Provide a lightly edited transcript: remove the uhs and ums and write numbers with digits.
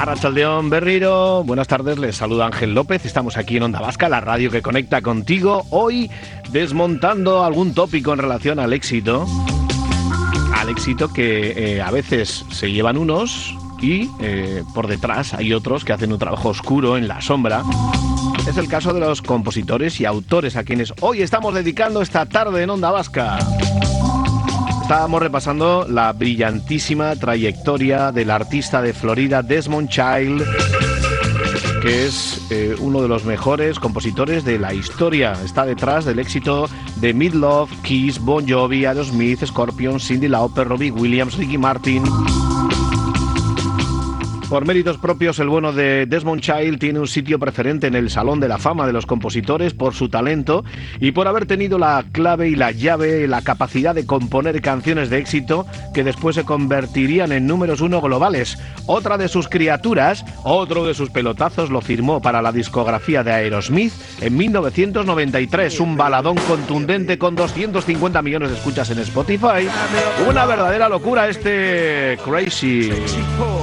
Arratsaldeón Berriro, buenas tardes, les saluda Ángel López, estamos aquí en Onda Vasca, la radio que conecta contigo, hoy desmontando algún tópico en relación al éxito que a veces se llevan unos y por detrás hay otros que hacen un trabajo oscuro en la sombra. Es el caso de los compositores y autores a quienes hoy estamos dedicando esta tarde en Onda Vasca. Estábamos repasando la brillantísima trayectoria del artista de Florida Desmond Child, que es uno de los mejores compositores de la historia. Está detrás del éxito de Meat Loaf, Kiss, Bon Jovi, Aerosmith, Scorpions, Cyndi Lauper, Robbie Williams, Ricky Martin. Por méritos propios, el bueno de Desmond Child tiene un sitio preferente en el Salón de la Fama de los Compositores por su talento y por haber tenido la clave y la llave, la capacidad de componer canciones de éxito que después se convertirían en números uno globales. Otra de sus criaturas, otro de sus pelotazos, lo firmó para la discografía de Aerosmith en 1993, un baladón contundente con 250 millones de escuchas en Spotify. Una verdadera locura este Crazy.